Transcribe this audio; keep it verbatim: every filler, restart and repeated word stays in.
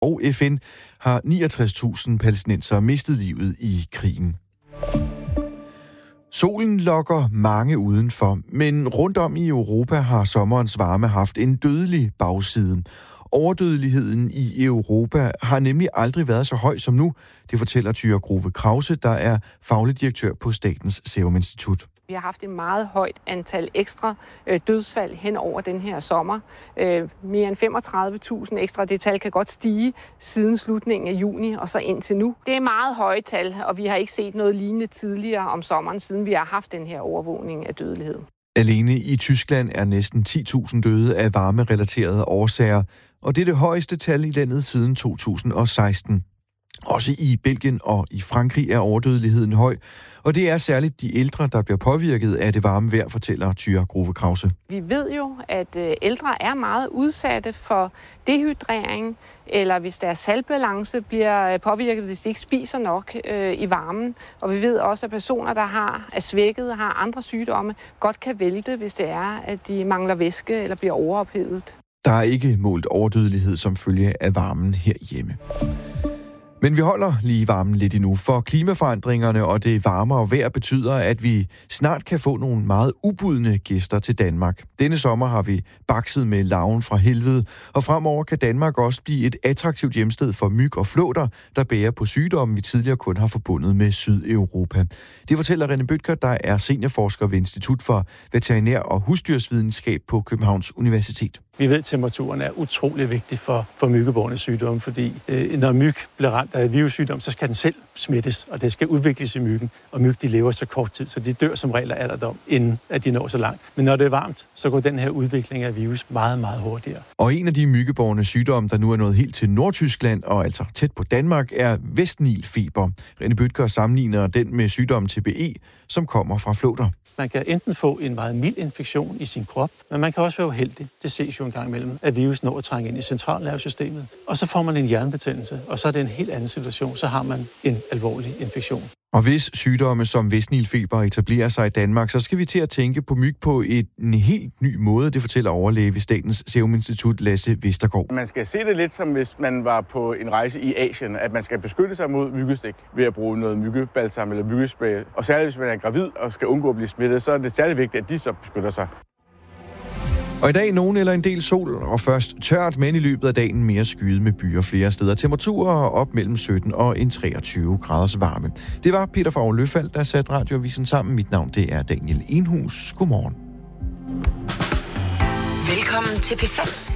og F N har niogtres tusind palæstinensere mistet livet i krigen. Solen lokker mange udenfor, men rundt om i Europa har sommerens varme haft en dødelig bagside. Overdødeligheden i Europa har nemlig aldrig været så høj som nu, det fortæller Tyra Grove Krause, der er faglig direktør på Statens Serum Institut. Vi har haft et meget højt antal ekstra øh, dødsfald hen over den her sommer. Øh, mere end femogtredive tusind ekstra. Det tal kan godt stige siden slutningen af juni og så indtil nu. Det er meget høje tal, og vi har ikke set noget lignende tidligere om sommeren, siden vi har haft den her overvågning af dødelighed. Alene i Tyskland er næsten ti tusind døde af varmerelaterede årsager, og det er det højeste tal i landet siden to tusind og seksten. Også i Belgien og i Frankrig er overdødeligheden høj, og det er særligt de ældre, der bliver påvirket af det varme vejr, fortæller Tyra Grove Krause. Vi ved jo, at ældre er meget udsatte for dehydrering, eller hvis deres saltbalance bliver påvirket, hvis de ikke spiser nok øh, i varmen. Og vi ved også, at personer, der har, er svækket og har andre sygdomme, godt kan vælte, hvis det er, at de mangler væske eller bliver overophedet. Der er ikke målt overdødelighed som følge af varmen herhjemme. Men vi holder lige varmen lidt endnu, for klimaforandringerne og det varmere vejr betyder, at vi snart kan få nogle meget ubudne gæster til Danmark. Denne sommer har vi bakset med larven fra helvede, og fremover kan Danmark også blive et attraktivt hjemsted for myg og flåter, der bærer på sygdomme, vi tidligere kun har forbundet med Sydeuropa. Det fortæller René Bødker, der er seniorforsker ved Institut for Veterinær- og Husdyrsvidenskab på Københavns Universitet. Vi ved, at temperaturen er utrolig vigtig for, for myggebårne sygdomme, fordi øh, når myg bliver ramt af virussygdom, så skal den selv smittes, og det skal udvikles i myggen. Og myg, de lever så kort tid, så de dør som regel af alderdom, inden at de når så langt. Men når det er varmt, så går den her udvikling af virus meget, meget hurtigere. Og en af de myggebårne sygdomme, der nu er nået helt til Nordtyskland, og altså tæt på Danmark, er Vestnilfeber. René Bødker sammenligner den med sygdommen T B E, som kommer fra flåter. Man kan enten få en meget mild infektion i sin krop, men man kan også være uheldig. Det ses jo en gang imellem, at virus når at trænge ind i centralnervesystemet. Og så får man en hjernebetændelse, og så er det en helt anden situation. Så har man en alvorlig infektion. Og hvis sygdomme som Vestnilfeber etablerer sig i Danmark, så skal vi til at tænke på myg på et, en helt ny måde, det fortæller overlæge ved Statens Serum Institut Lasse Vestergaard. Man skal se det lidt som hvis man var på en rejse i Asien, at man skal beskytte sig mod myggestik ved at bruge noget myggebalsam eller myggespray. Og særligt hvis man er gravid og skal undgå at blive smittet, så er det særligt vigtigt, at de så beskytter sig. Og i dag nogen eller en del sol, og først tørt, men i løbet af dagen mere skyet med byer flere steder. Temperaturer op mellem sytten og en treogtyve graders varme. Det var Peter Favre Løfald, der satte radioavisen sammen. Mit navn, det er Daniel Enhus. Godmorgen. Velkommen til P fem.